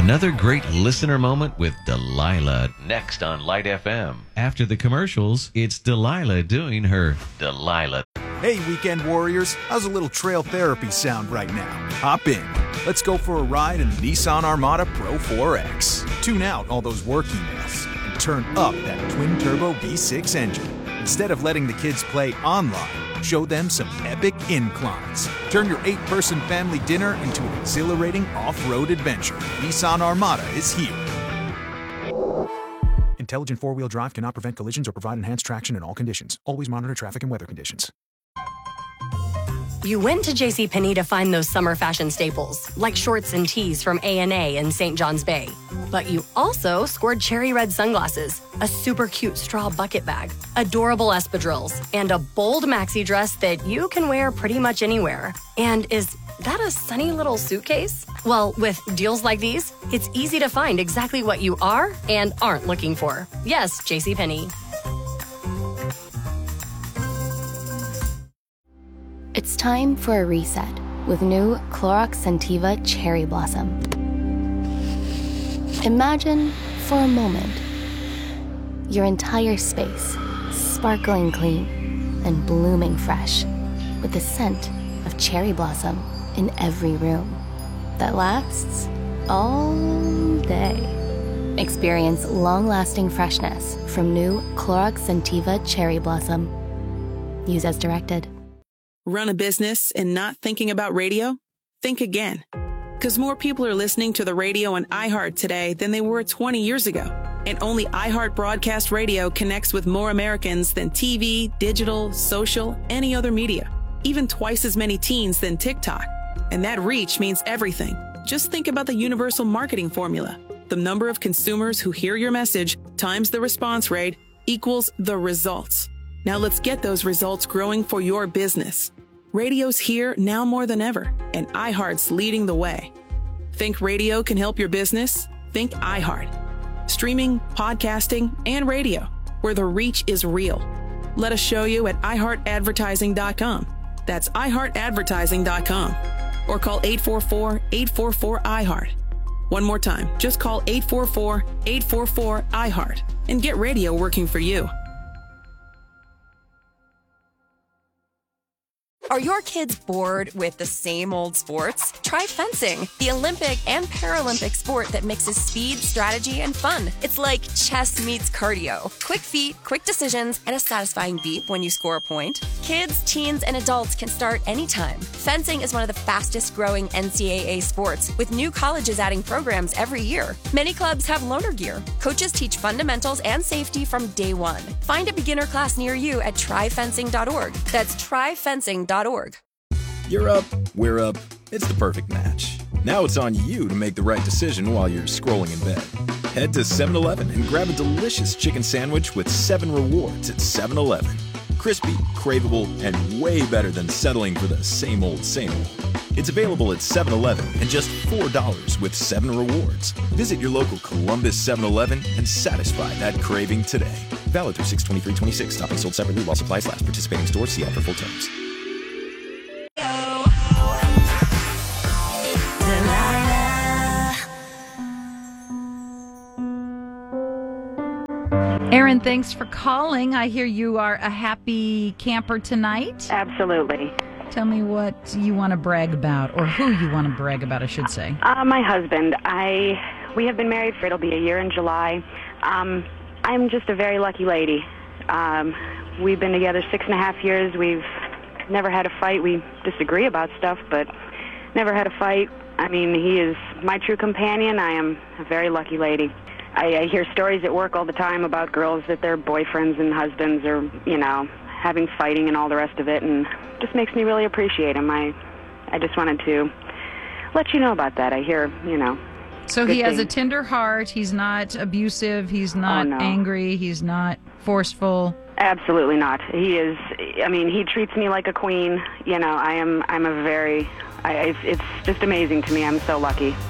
Another great listener moment with Delilah next on Light FM. After the commercials, it's Delilah doing her Delilah. Hey, weekend warriors, how's a little trail therapy sound right now? Hop in. Let's go for a ride in the Nissan Armada Pro 4X. Tune out all those work emails and turn up that twin-turbo V6 engine. Instead of letting the kids play online, show them some epic inclines. Turn your 8-person family dinner into an exhilarating off-road adventure. Nissan Armada is here. Intelligent four-wheel drive cannot prevent collisions or provide enhanced traction in all conditions. Always monitor traffic and weather conditions. You went to JCPenney to find those summer fashion staples, like shorts and tees from A&A in St. John's Bay. But you also scored cherry red sunglasses, a super cute straw bucket bag, adorable espadrilles, and a bold maxi dress that you can wear pretty much anywhere. And is that a sunny little suitcase? Well, with deals like these, it's easy to find exactly what you are and aren't looking for. Yes, JCPenney. It's time for a reset with new Clorox Scentiva Cherry Blossom. Imagine, for a moment, your entire space sparkling clean and blooming fresh with the scent of cherry blossom in every room that lasts all day. Experience long-lasting freshness from new Clorox Scentiva Cherry Blossom. Use as directed. Run a business and not thinking about radio? Think again. Because more people are listening to the radio on iHeart today than they were 20 years ago. And only iHeart Broadcast Radio connects with more Americans than TV, digital, social, any other media. Even twice as many teens than TikTok. And that reach means everything. Just think about the universal marketing formula. The number of consumers who hear your message times the response rate equals the results. Now let's get those results growing for your business. Radio's here now more than ever, and iHeart's leading the way. Think radio can help your business? Think iHeart. Streaming, podcasting, and radio, where the reach is real. Let us show you at iHeartAdvertising.com. That's iHeartAdvertising.com. Or call 844-844-iHeart. One more time, just call 844-844-iHeart and get radio working for you. Are your kids bored with the same old sports? Try fencing, the Olympic and Paralympic sport that mixes speed, strategy, and fun. It's like chess meets cardio. Quick feet, quick decisions, and a satisfying beep when you score a point. Kids, teens, and adults can start anytime. Fencing is one of the fastest growing NCAA sports, with new colleges adding programs every year. Many clubs have loaner gear. Coaches teach fundamentals and safety from day one. Find a beginner class near you at tryfencing.org. That's tryfencing.org. You're up, we're up. It's the perfect match. Now it's on you to make the right decision while you're scrolling in bed. Head to 7-Eleven and grab a delicious chicken sandwich with 7 rewards at 7-Eleven. Crispy, craveable, and way better than settling for the same old, same old. It's available at 7-Eleven and just $4 with 7 rewards. Visit your local Columbus 7-Eleven and satisfy that craving today. Valid through 6/23/26. Topping sold separately while supplies last. Participating stores see offer full terms. Erin, thanks for calling. I hear you are a happy camper tonight. Absolutely. Tell me what you want to brag about, or who you want to brag about, I should say. My husband. We have been married for, it'll be a year in July. I'm just a very lucky lady. We've been together 6.5 years. We've never had a fight. We disagree about stuff, but never had a fight. I mean, he is my true companion. I am a very lucky lady. I hear stories at work all the time about girls that their boyfriends and husbands are, having fighting and all the rest of it, and just makes me really appreciate him. I just wanted to let you know about that. I hear, So he has a tender heart. He's not abusive. He's not angry. He's not forceful. Absolutely not. He is. I mean, he treats me like a queen. I'm a very. It's just amazing to me. I'm so lucky.